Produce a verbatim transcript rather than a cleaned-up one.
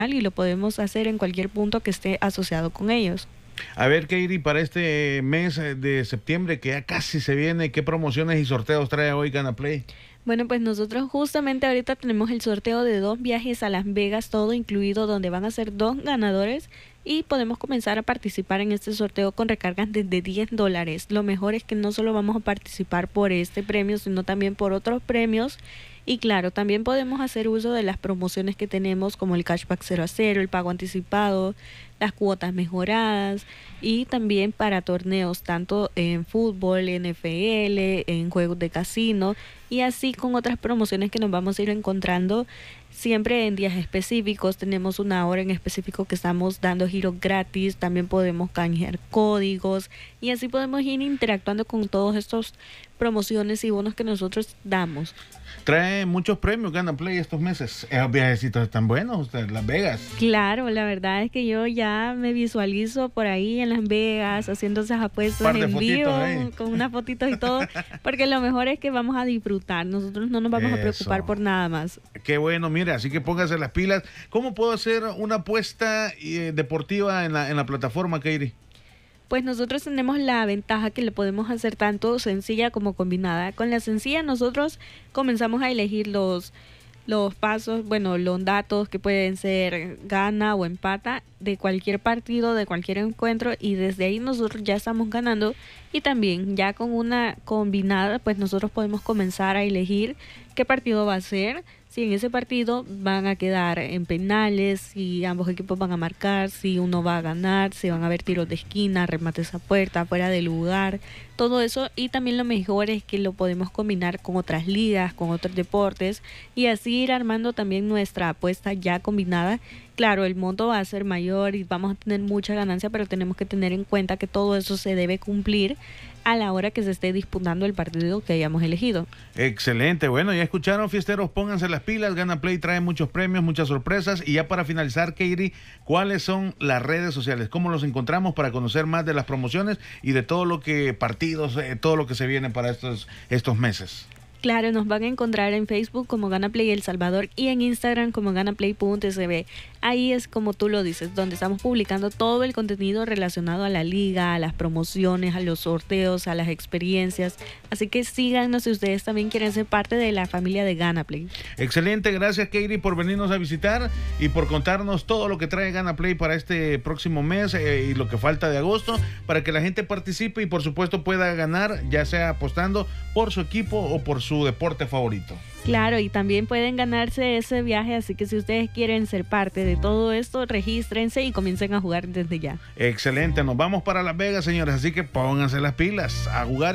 y lo podemos hacer en cualquier punto que esté asociado con ellos. A ver, Katie, para este mes de septiembre que ya casi se viene, ¿qué promociones y sorteos trae hoy Gana Play? Bueno, pues nosotros justamente ahorita tenemos el sorteo de dos viajes a Las Vegas, todo incluido, donde van a ser dos ganadores y podemos comenzar a participar en este sorteo con recargas desde diez dólares. Lo mejor es que no solo vamos a participar por este premio, sino también por otros premios. Y claro, también podemos hacer uso de las promociones que tenemos, como el cashback cero a cero, el pago anticipado, las cuotas mejoradas y también para torneos tanto en fútbol, N F L, en juegos de casino y así con otras promociones que nos vamos a ir encontrando siempre en días específicos. Tenemos una hora en específico que estamos dando giros gratis, también podemos canjear códigos y así podemos ir interactuando con todos estos promociones y bonos que nosotros damos. Trae muchos premios Gana Play estos meses. Esos viajecitos están buenos, usted, Las Vegas. Claro, la verdad es que yo ya me visualizo por ahí en Las Vegas haciendo esas apuestas en vivo, eh. con unas fotitos y todo, porque lo mejor es que vamos a disfrutar. Nosotros no nos vamos Eso. a preocupar por nada más. Qué bueno, mire, así que póngase las pilas. ¿Cómo puedo hacer una apuesta eh, deportiva en la, en la plataforma, Katie? Pues nosotros tenemos la ventaja que le podemos hacer tanto sencilla como combinada. Con la sencilla nosotros comenzamos a elegir los, los pasos, bueno, los datos que pueden ser gana o empata de cualquier partido, de cualquier encuentro y desde ahí nosotros ya estamos ganando y también ya con una combinada pues nosotros podemos comenzar a elegir qué partido va a ser. Si en ese partido van a quedar en penales, si ambos equipos van a marcar, si uno va a ganar, si van a haber tiros de esquina, remates a puerta, fuera de lugar, todo eso. Y también lo mejor es que lo podemos combinar con otras ligas, con otros deportes y así ir armando también nuestra apuesta ya combinada. Claro, el monto va a ser mayor y vamos a tener mucha ganancia, pero tenemos que tener en cuenta que todo eso se debe cumplir a la hora que se esté disputando el partido que hayamos elegido. Excelente, bueno, ya escucharon, fiesteros, pónganse las pilas. Gana Play trae muchos premios, muchas sorpresas. Y ya para finalizar, Katie, ¿cuáles son las redes sociales? ¿Cómo los encontramos para conocer más de las promociones y de todo lo que partidos, eh, todo lo que se viene para estos, estos meses? Claro, nos van a encontrar en Facebook como Gana Play El Salvador y en Instagram como ganaplay punto s b. Ahí es como tú lo dices, donde estamos publicando todo el contenido relacionado a la liga, a las promociones, a los sorteos, a las experiencias. Así que síganos si ustedes también quieren ser parte de la familia de Gana Play. Excelente, gracias Katie por venirnos a visitar y por contarnos todo lo que trae Gana Play para este próximo mes eh, y lo que falta de agosto, para que la gente participe y por supuesto pueda ganar, ya sea apostando por su equipo o por su su deporte favorito. Claro, y también pueden ganarse ese viaje, así que si ustedes quieren ser parte de todo esto, regístrense y comiencen a jugar desde ya. Excelente, nos vamos para Las Vegas, señores, así que pónganse las pilas a jugar.